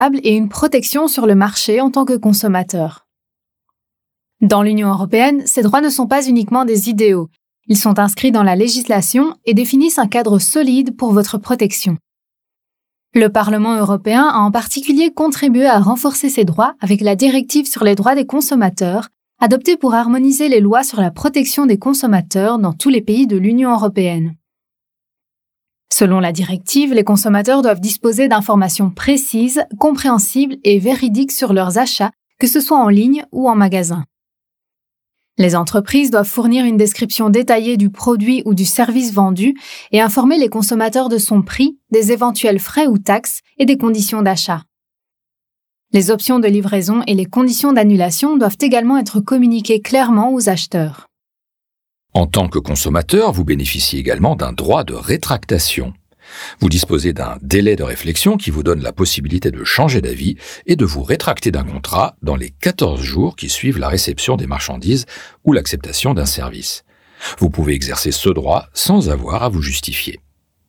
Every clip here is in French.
et une protection sur le marché en tant que consommateur. Dans l'Union européenne, ces droits ne sont pas uniquement des idéaux. Ils sont inscrits dans la législation et définissent un cadre solide pour votre protection. Le Parlement européen a en particulier contribué à renforcer ces droits avec la directive sur les droits des consommateurs, adoptée pour harmoniser les lois sur la protection des consommateurs dans tous les pays de l'Union européenne. Selon la directive, les consommateurs doivent disposer d'informations précises, compréhensibles et véridiques sur leurs achats, que ce soit en ligne ou en magasin. Les entreprises doivent fournir une description détaillée du produit ou du service vendu et informer les consommateurs de son prix, des éventuels frais ou taxes et des conditions d'achat. Les options de livraison et les conditions d'annulation doivent également être communiquées clairement aux acheteurs. En tant que consommateur, vous bénéficiez également d'un droit de rétractation. Vous disposez d'un délai de réflexion qui vous donne la possibilité de changer d'avis et de vous rétracter d'un contrat dans les 14 jours qui suivent la réception des marchandises ou l'acceptation d'un service. Vous pouvez exercer ce droit sans avoir à vous justifier.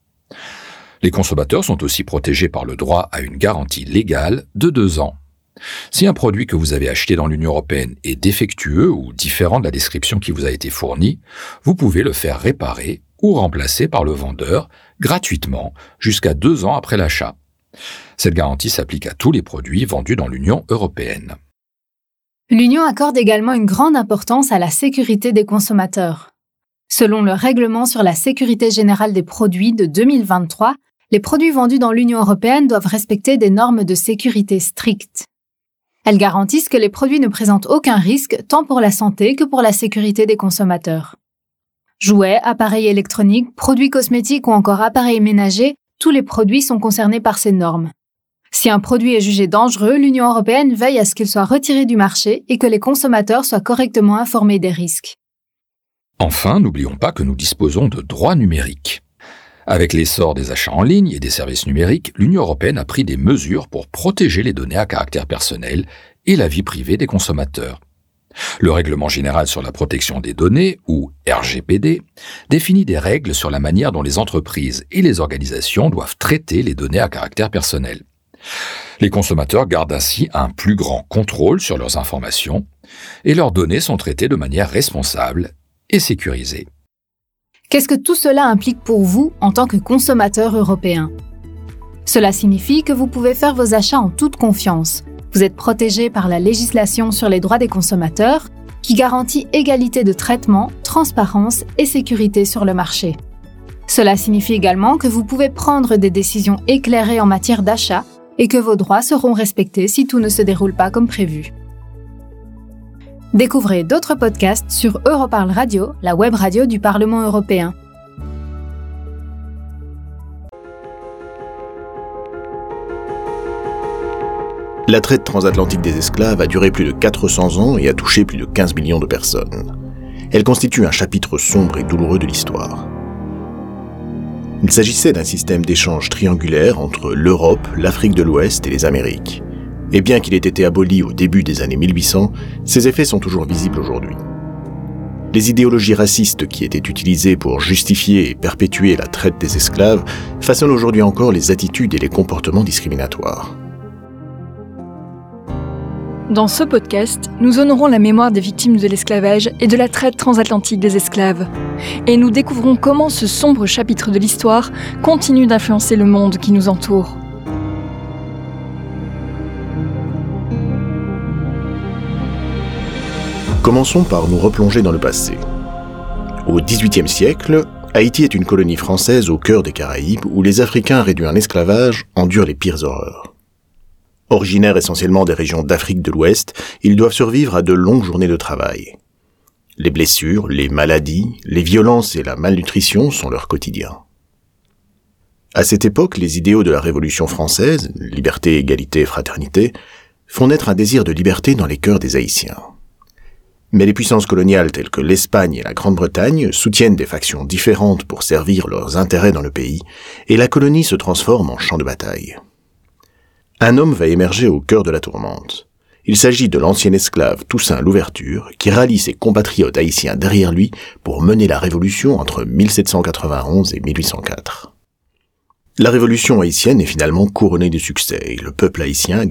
Les consommateurs sont aussi protégés par le droit à une garantie légale de 2 ans. Si un produit que vous avez acheté dans l'Union européenne est défectueux ou différent de la description qui vous a été fournie, vous pouvez le faire réparer ou remplacer par le vendeur gratuitement jusqu'à 2 ans après l'achat. Cette garantie s'applique à tous les produits vendus dans l'Union européenne. L'Union accorde également une grande importance à la sécurité des consommateurs. Selon le règlement sur la sécurité générale des produits de 2023, les produits vendus dans l'Union européenne doivent respecter des normes de sécurité strictes. Elles garantissent que les produits ne présentent aucun risque tant pour la santé que pour la sécurité des consommateurs. Jouets, appareils électroniques, produits cosmétiques ou encore appareils ménagers, tous les produits sont concernés par ces normes. Si un produit est jugé dangereux, l'Union européenne veille à ce qu'il soit retiré du marché et que les consommateurs soient correctement informés des risques. Enfin, n'oublions pas que nous disposons de droits numériques. Avec l'essor des achats en ligne et des services numériques, l'Union européenne a pris des mesures pour protéger les données à caractère personnel et la vie privée des consommateurs. Le Règlement général sur la protection des données, ou RGPD, définit des règles sur la manière dont les entreprises et les organisations doivent traiter les données à caractère personnel. Les consommateurs gardent ainsi un plus grand contrôle sur leurs informations et leurs données sont traitées de manière responsable et sécurisée. Qu'est-ce que tout cela implique pour vous en tant que consommateur européen ? Cela signifie que vous pouvez faire vos achats en toute confiance. Vous êtes protégé par la législation sur les droits des consommateurs qui garantit égalité de traitement, transparence et sécurité sur le marché. Cela signifie également que vous pouvez prendre des décisions éclairées en matière d'achat et que vos droits seront respectés si tout ne se déroule pas comme prévu. Découvrez d'autres podcasts sur Europarl Radio, la web radio du Parlement européen. La traite transatlantique des esclaves a duré plus de 400 ans et a touché plus de 15 millions de personnes. Elle constitue un chapitre sombre et douloureux de l'histoire. Il s'agissait d'un système d'échange triangulaire entre l'Europe, l'Afrique de l'Ouest et les Amériques. Et bien qu'il ait été aboli au début des années 1800, ses effets sont toujours visibles aujourd'hui. Les idéologies racistes qui étaient utilisées pour justifier et perpétuer la traite des esclaves façonnent aujourd'hui encore les attitudes et les comportements discriminatoires. Dans ce podcast, nous honorons la mémoire des victimes de l'esclavage et de la traite transatlantique des esclaves. Et nous découvrons comment ce sombre chapitre de l'histoire continue d'influencer le monde qui nous entoure. Commençons par nous replonger dans le passé. Au XVIIIe siècle, Haïti est une colonie française au cœur des Caraïbes où les Africains réduits en esclavage endurent les pires horreurs. Originaires essentiellement des régions d'Afrique de l'Ouest, ils doivent survivre à de longues journées de travail. Les blessures, les maladies, les violences et la malnutrition sont leur quotidien. À cette époque, les idéaux de la Révolution française, liberté, égalité, fraternité, font naître un désir de liberté dans les cœurs des Haïtiens. Mais les puissances coloniales telles que l'Espagne et la Grande-Bretagne soutiennent des factions différentes pour servir leurs intérêts dans le pays, et la colonie se transforme en champ de bataille. Un homme va émerger au cœur de la tourmente. Il s'agit de l'ancien esclave Toussaint Louverture, qui rallie ses compatriotes haïtiens derrière lui pour mener la révolution entre 1791 et 1804. La révolution haïtienne est finalement couronnée de succès et le peuple haïtien